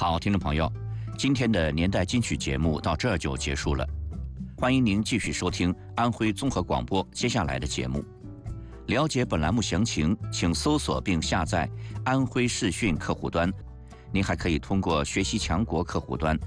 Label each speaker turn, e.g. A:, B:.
A: 好，听众朋友，今天的年代金曲节目到这儿就结束了。欢迎您继续收听安徽综合广播接下来的节目。了解本栏目详情，请搜索并下载安徽视讯客户端。您还可以通过学习强国客户端